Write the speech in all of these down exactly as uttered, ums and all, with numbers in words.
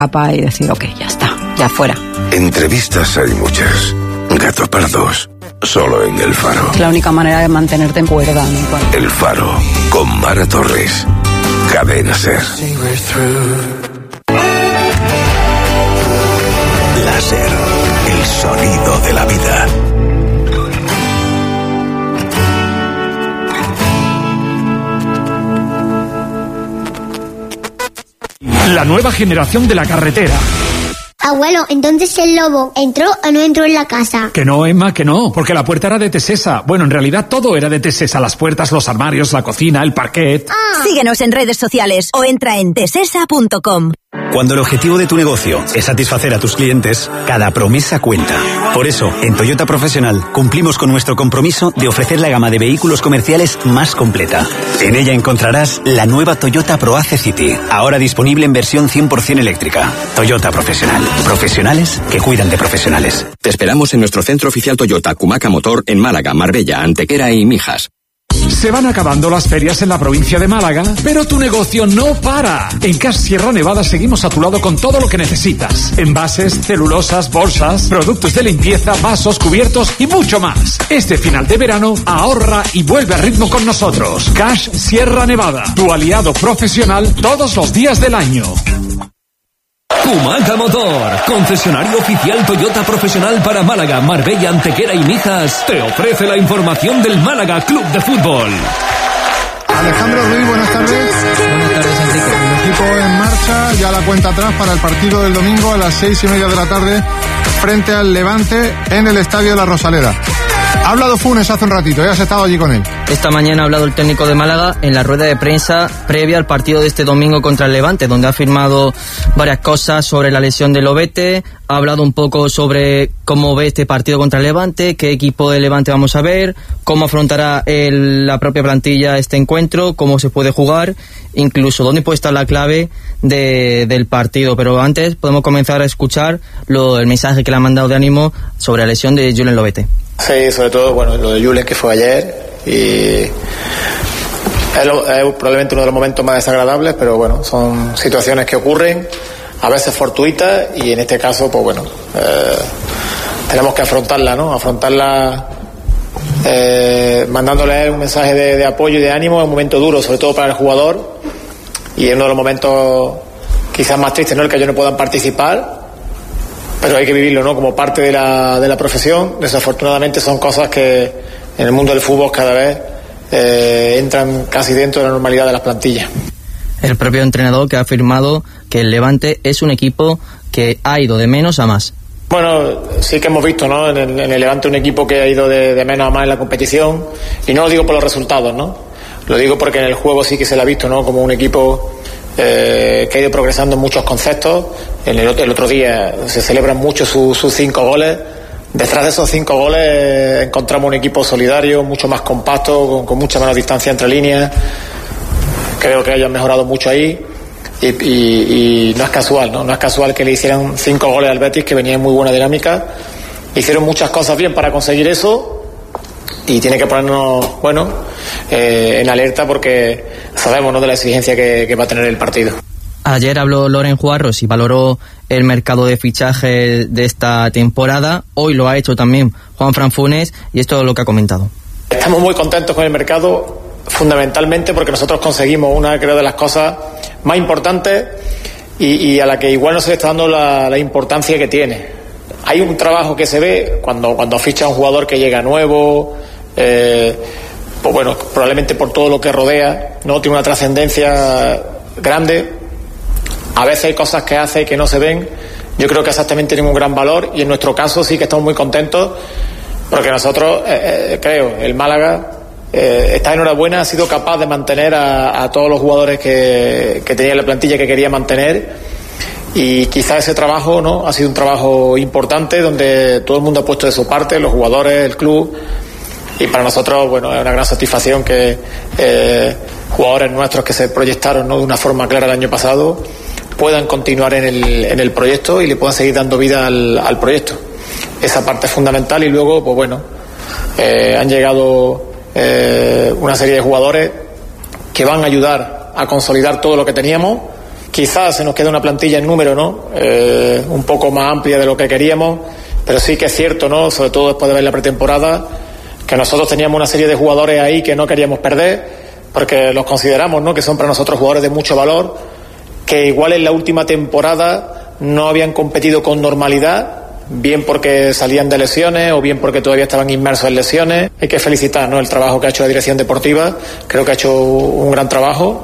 capa y decir, ok, ya está, ya fuera. Entrevistas hay muchas. Gato Pardos, solo en El Faro. Es la única manera de mantenerte en cuerda, ¿no? El Faro, con Mara Torres. Cadena Ser. Láser, el sonido de la vida. La nueva generación de la carretera. Abuelo, entonces el lobo entró o no entró en la casa. Que no, Emma, que no, porque la puerta era de Tesesa. Bueno, en realidad todo era de Tesesa, las puertas, los armarios, la cocina, el parquet. Ah. Síguenos en redes sociales o entra en tesesa punto com. Cuando el objetivo de tu negocio es satisfacer a tus clientes, cada promesa cuenta. Por eso, en Toyota Profesional cumplimos con nuestro compromiso de ofrecer la gama de vehículos comerciales más completa. En ella encontrarás la nueva Toyota ProAce City, ahora disponible en versión cien por ciento eléctrica. Toyota Profesional. Profesionales que cuidan de profesionales. Te esperamos en nuestro centro oficial Toyota Cumaca Motor en Málaga, Marbella, Antequera y Mijas. Se van acabando las ferias en la provincia de Málaga, pero tu negocio no para. En Cash Sierra Nevada seguimos a tu lado con todo lo que necesitas. Envases, celulosas, bolsas, productos de limpieza, vasos, cubiertos y mucho más. Este final de verano, ahorra y vuelve a ritmo con nosotros. Cash Sierra Nevada, tu aliado profesional todos los días del año. Cumaca Motor, concesionario oficial Toyota Profesional para Málaga, Marbella, Antequera y Mijas, te ofrece la información del Málaga Club de Fútbol. Alejandro Ruiz, buenas tardes. Buenas tardes, Enrique. El equipo en marcha, ya la cuenta atrás para el partido del domingo a las seis y media de la tarde frente al Levante en el Estadio de la Rosaleda. Ha hablado Funes hace un ratito, ya has estado allí con él. Esta mañana ha hablado el técnico de Málaga en la rueda de prensa previa al partido de este domingo contra el Levante, donde ha afirmado varias cosas sobre la lesión de Lobete, ha hablado un poco sobre cómo ve este partido contra el Levante, qué equipo de Levante vamos a ver, cómo afrontará el, la propia plantilla este encuentro, cómo se puede jugar, incluso dónde puede estar la clave de, del partido. Pero antes podemos comenzar a escuchar lo, el mensaje que le ha mandado de ánimo sobre la lesión de Julen Lobete. Sí, sobre todo, bueno, lo de Julen, que fue ayer, y es, lo, es probablemente uno de los momentos más desagradables, pero bueno, son situaciones que ocurren, a veces fortuitas, y en este caso, pues bueno, eh, tenemos que afrontarla, ¿no? Afrontarla eh, mandándole un mensaje de, de apoyo y de ánimo en un momento duro, sobre todo para el jugador, y en uno de los momentos quizás más tristes, ¿no? El que ellos no puedan participar, pero hay que vivirlo, ¿no? Como parte de la, de la profesión. Desafortunadamente son cosas que en el mundo del fútbol cada vez eh, entran casi dentro de la normalidad de las plantillas. El propio entrenador que ha afirmado que el Levante es un equipo que ha ido de menos a más. Bueno, sí que hemos visto, ¿no? En el, en el Levante un equipo que ha ido de, de menos a más en la competición, y no lo digo por los resultados, ¿no? Lo digo porque en el juego sí que se le ha visto, ¿no? Como un equipo Eh, que ha ido progresando en muchos conceptos. En el, el otro día se celebran mucho sus su cinco goles. Detrás de esos cinco goles eh, encontramos un equipo solidario, mucho más compacto, con, con mucha menos distancia entre líneas. Creo que hayan mejorado mucho ahí, y, y, y no es casual, ¿no? No es casual que le hicieran cinco goles al Betis, que venía en muy buena dinámica. Hicieron muchas cosas bien para conseguir eso, y tiene que ponernos, bueno, eh, en alerta, porque sabemos, ¿no?, de la exigencia que, que va a tener el partido. Ayer habló Loren Juarros y valoró el mercado de fichajes de esta temporada. Hoy lo ha hecho también Juanfran Funes, y esto es lo que ha comentado. Estamos muy contentos con el mercado, fundamentalmente porque nosotros conseguimos una, creo, de las cosas más importantes, y, y a la que igual no se le está dando la, la importancia que tiene. Hay un trabajo que se ve cuando, cuando ficha un jugador que llega nuevo, eh, pues bueno, probablemente por todo lo que rodea, ¿no? Tiene una trascendencia grande. A veces hay cosas que hace que no se ven. Yo creo que exactamente tienen un gran valor, y en nuestro caso sí que estamos muy contentos, porque nosotros, eh, eh, creo, el Málaga eh, está enhorabuena, ha sido capaz de mantener a, a todos los jugadores que, que tenía la plantilla, que quería mantener. Y quizá ese trabajo, ¿no?, ha sido un trabajo importante, donde todo el mundo ha puesto de su parte, los jugadores, el club, y para nosotros, bueno, es una gran satisfacción que eh, jugadores nuestros que se proyectaron, ¿no?, de una forma clara el año pasado, puedan continuar en el, en el proyecto y le puedan seguir dando vida al, al proyecto. Esa parte es fundamental. Y luego, pues bueno, eh, han llegado eh, una serie de jugadores que van a ayudar a consolidar todo lo que teníamos, Quizás se nos queda una plantilla en número, ¿no? Eh, un poco más amplia de lo que queríamos, pero sí que es cierto, ¿no? Sobre todo después de ver la pretemporada, que nosotros teníamos una serie de jugadores ahí que no queríamos perder, porque los consideramos, ¿no? Que son para nosotros jugadores de mucho valor, que igual en la última temporada no habían competido con normalidad, bien porque salían de lesiones o bien porque todavía estaban inmersos en lesiones. Hay que felicitar, ¿no? El trabajo que ha hecho la dirección deportiva, creo que ha hecho un gran trabajo.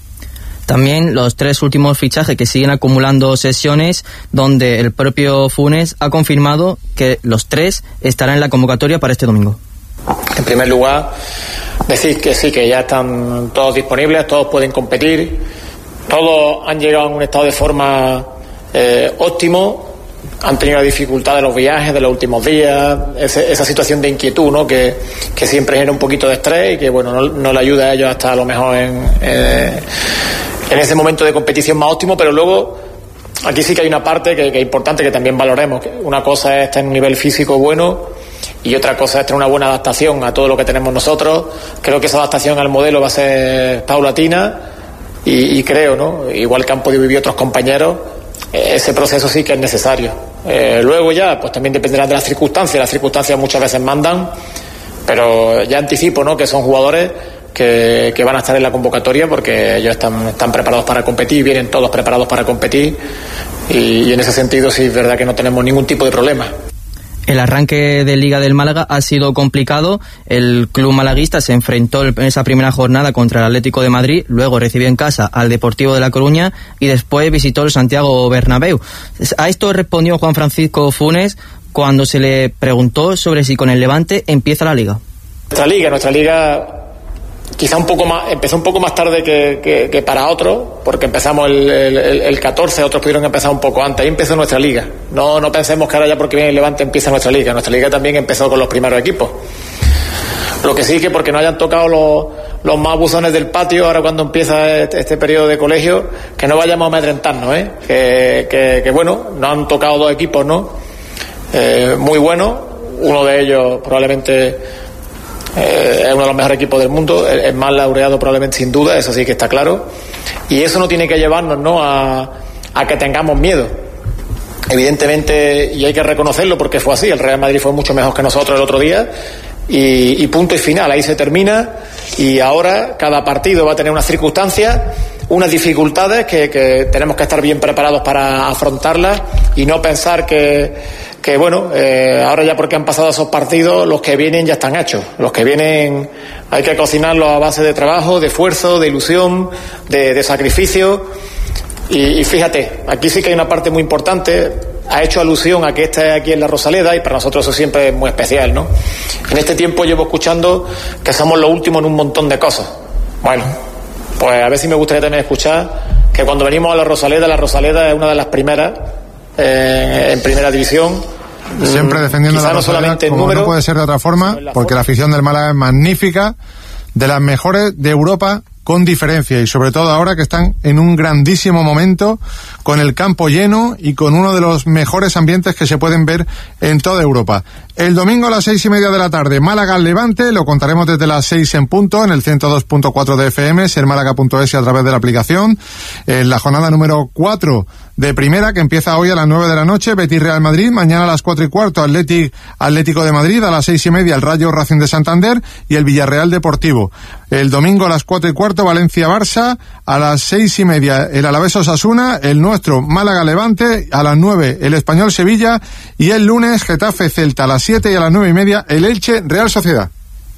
También los tres últimos fichajes que siguen acumulando sesiones, donde el propio Funes ha confirmado que los tres estarán en la convocatoria para este domingo. En primer lugar, decir que sí, que ya están todos disponibles, todos pueden competir, todos han llegado en un estado de forma eh, óptimo, han tenido la dificultad de los viajes de los últimos días, ese, esa situación de inquietud, ¿no? que, que siempre genera un poquito de estrés y que bueno, no, no le ayuda a ellos a estar a lo mejor en, eh, en ese momento de competición más óptimo, pero luego aquí sí que hay una parte que, que es importante que también valoremos, que una cosa es estar en un nivel físico bueno y otra cosa es tener una buena adaptación a todo lo que tenemos nosotros. Creo que esa adaptación al modelo va a ser paulatina y, y creo, ¿no? Igual que han podido vivir otros compañeros, ese proceso sí que es necesario. Eh, luego ya, pues también dependerá de las circunstancias. Las circunstancias muchas veces mandan, pero ya anticipo, ¿no? Que son jugadores que, que van a estar en la convocatoria porque ellos están, están preparados para competir, vienen todos preparados para competir y, y en ese sentido sí es verdad que no tenemos ningún tipo de problema. El arranque de Liga del Málaga ha sido complicado. El club malaguista se enfrentó en esa primera jornada contra el Atlético de Madrid, luego recibió en casa al Deportivo de La Coruña y después visitó el Santiago Bernabéu. A esto respondió Juan Francisco Funes cuando se le preguntó sobre si con el Levante empieza la Liga. Nuestra Liga, nuestra Liga quizá un poco más, empezó un poco más tarde que, que, que para otros, porque empezamos el, el, el catorce, otros pudieron empezar un poco antes. Ahí empezó nuestra liga. No, no pensemos que ahora ya porque viene el Levante empieza nuestra liga. Nuestra liga también empezó con los primeros equipos. Lo que sí que porque no hayan tocado los, los más buzones del patio, ahora cuando empieza este, este periodo de colegio, que no vayamos a amedrentarnos, ¿eh? Que, que, que bueno, nos han tocado dos equipos, ¿no? Eh, muy buenos. Uno de ellos probablemente Eh, es uno de los mejores equipos del mundo, es más laureado probablemente sin duda, eso sí que está claro, y eso no tiene que llevarnos, ¿no? a, a que tengamos miedo, evidentemente, y hay que reconocerlo porque fue así. El Real Madrid fue mucho mejor que nosotros el otro día y, y punto y final, ahí se termina, y ahora cada partido va a tener unas circunstancias, unas dificultades que, que tenemos que estar bien preparados para afrontarlas y no pensar que que bueno, eh, ahora ya porque han pasado esos partidos, los que vienen ya están hechos. Los que vienen hay que cocinarlos a base de trabajo, de esfuerzo, de ilusión, de, de sacrificio. Y, y fíjate, aquí sí que hay una parte muy importante. Ha hecho alusión a que esta es aquí en la Rosaleda y para nosotros eso siempre es muy especial, ¿no? En este tiempo llevo escuchando que somos los últimos en un montón de cosas. Bueno, pues a ver si me gustaría también escuchar que cuando venimos a la Rosaleda, la Rosaleda es una de las primeras eh, en primera división. Siempre defendiendo la no Rosaleda, como número, no puede ser de otra forma, porque la afición del Málaga es magnífica, de las mejores de Europa con diferencia, y sobre todo ahora que están en un grandísimo momento, con el campo lleno y con uno de los mejores ambientes que se pueden ver en toda Europa. El domingo a las seis y media de la tarde, Málaga-Levante, lo contaremos desde las seis en punto, en el ciento dos punto cuatro de F M, sermálaga punto es a través de la aplicación. En la jornada número cuatro de primera, que empieza hoy a las nueve de la noche, Betis Real Madrid, mañana a las cuatro y cuarto, Atlético Atlético de Madrid, a las seis y media, el Rayo Racing de Santander y el Villarreal Deportivo. El domingo a las cuatro y cuarto, Valencia-Barça, a las seis y media, el Alavés-Osasuna, el nuestro Málaga-Levante, a las nueve, el Español-Sevilla, y el lunes, Getafe-Celta, a las siete y a las nueve y media, el Elche-Real Sociedad.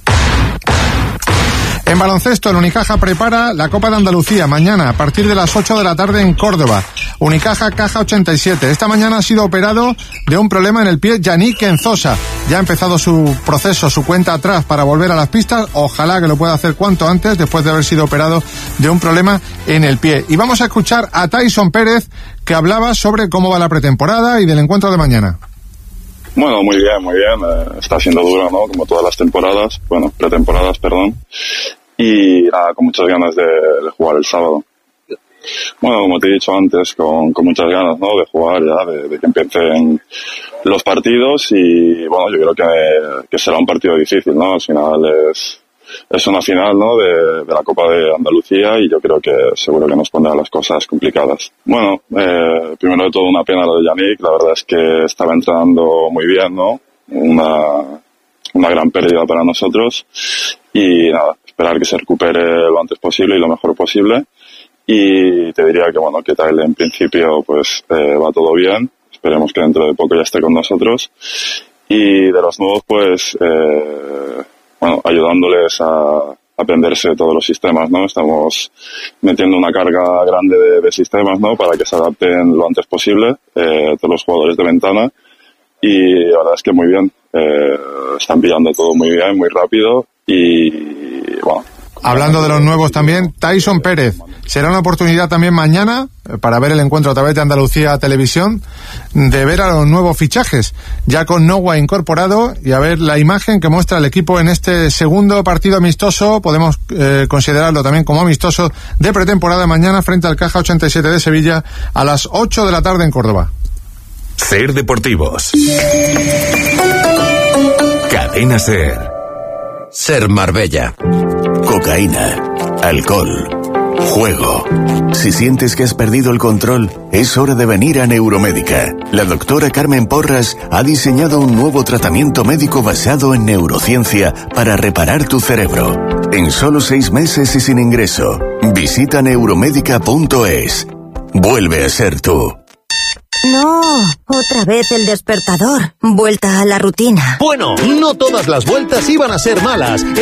En baloncesto, el Unicaja prepara la Copa de Andalucía mañana a partir de las ocho de la tarde en Córdoba. Unicaja Caja ochenta y siete. Esta mañana ha sido operado de un problema en el pie Yannick Enzosa. Ya ha empezado su proceso, su cuenta atrás para volver a las pistas. Ojalá que lo pueda hacer cuanto antes, después de haber sido operado de un problema en el pie. Y vamos a escuchar a Tyson Pérez, que hablaba sobre cómo va la pretemporada y del encuentro de mañana. Bueno, muy bien, muy bien. Eh, está siendo duro, ¿no? Como todas las temporadas. Bueno, pretemporadas, perdón. Y nada, con muchas ganas de, de jugar el sábado. Bueno, como te he dicho antes, con, con muchas ganas, ¿no? De jugar ya, de, de que empiecen los partidos y, bueno, yo creo que, que será un partido difícil, ¿no? Al final es, es una final, ¿no? de, de la Copa de Andalucía y yo creo que seguro que nos pondrá las cosas complicadas. Bueno, eh, primero de todo una pena lo de Yannick, la verdad es que estaba entrenando muy bien, ¿no? Una, una gran pérdida para nosotros y nada, esperar que se recupere lo antes posible y lo mejor posible. Y te diría que bueno, que tal en principio pues eh, va todo bien, esperemos que dentro de poco ya esté con nosotros. Y de los nuevos pues eh, bueno, ayudándoles a aprenderse todos los sistemas, ¿no? Estamos metiendo una carga grande de, de sistemas, ¿no? Para que se adapten lo antes posible, eh, todos los jugadores de ventana. Y la verdad es que muy bien, eh, están pillando todo muy bien, muy rápido y bueno. Hablando de los nuevos también, Tyson Pérez. Será una oportunidad también mañana, para ver el encuentro a través de Andalucía Televisión, de ver a los nuevos fichajes, ya con Nowa incorporado, y a ver la imagen que muestra el equipo en este segundo partido amistoso, podemos eh, considerarlo también como amistoso, de pretemporada mañana frente al Caja ochenta y siete de Sevilla a las ocho de la tarde en Córdoba. Ser Deportivos. Cadena Ser. Ser Marbella. Cocaína, alcohol, juego. Si sientes que has perdido el control, es hora de venir a Neuromédica. La doctora Carmen Porras ha diseñado un nuevo tratamiento médico basado en neurociencia para reparar tu cerebro. En solo seis meses y sin ingreso. Visita neuromédica punto es. Vuelve a ser tú. No, otra vez el despertador. Vuelta a la rutina. Bueno, no todas las vueltas iban a ser malas.